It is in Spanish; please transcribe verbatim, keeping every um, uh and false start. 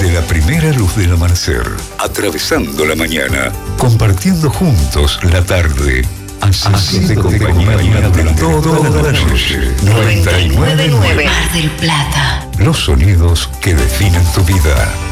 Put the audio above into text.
Desde la primera luz del amanecer, atravesando la mañana, compartiendo juntos la tarde, haciéndote compañía de toda la noche. noventa y nueve punto nueve Mar del Plata. Los sonidos que definen tu vida.